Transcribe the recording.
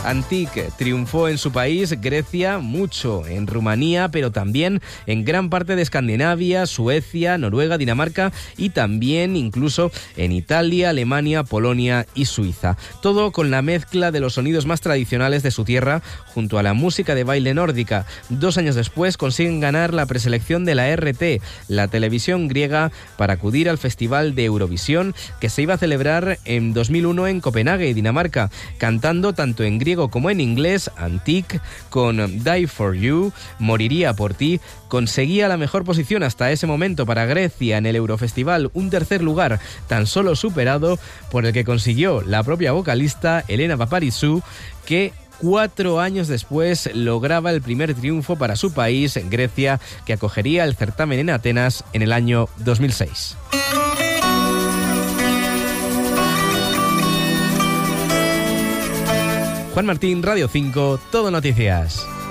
Antic triunfó en su país, Grecia, mucho en Rumanía, pero también en gran parte de Escandinavia, Suecia, Noruega, Dinamarca y también incluso en Italia, Alemania, Polonia y Suiza. Todo con la mezcla de los sonidos más tradicionales de su tierra junto a la música de baile nórdica. 2 años después consiguen ganar la preselección de la RT, la televisión griega, para acudir al Festival de Eurovisión que se iba a celebrar en 2001 en Copenhague, Dinamarca, cantando tanto en griego como en inglés. Antic, con Die for You, Moriría por ti, conseguía la mejor posición hasta ese momento para Grecia en el Eurofestival, un tercer lugar tan solo superado por el que consiguió la propia vocalista Elena Paparizou, que 4 años después lograba el primer triunfo para su país, Grecia, que acogería el certamen en Atenas en el año 2006. Juan Martín, Radio 5, Todo Noticias.